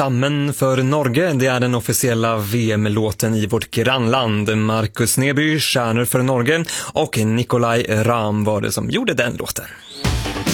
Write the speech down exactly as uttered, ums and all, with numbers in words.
Sammen för Norge, det är den officiella V M-låten i vårt grannland. Markus Neby, Stjärnor för Norge, och Nikolaj Ram var det som gjorde den låten.